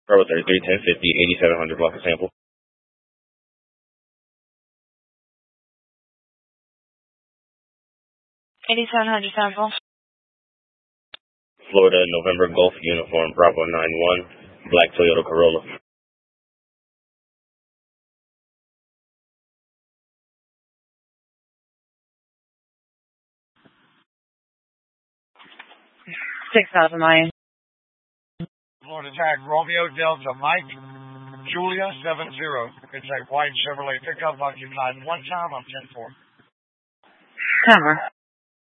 Bravo 33, 1050, 8700, block a sample. 8700 sample. Florida, November Golf Uniform, Bravo 91, black Toyota Corolla. $6,000. Florida tag Romeo Delta Mike Julia 70. It's a white Chevrolet pickup occupied one time on 10-4. Cover.